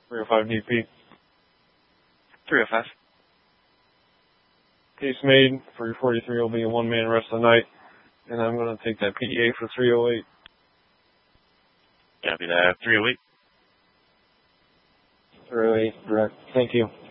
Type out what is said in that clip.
305 DP. 305. Case made. 343 will be a one-man rest of the night. And I'm going to take that PEA for 308. Copy that. 308. 308, correct. Thank you.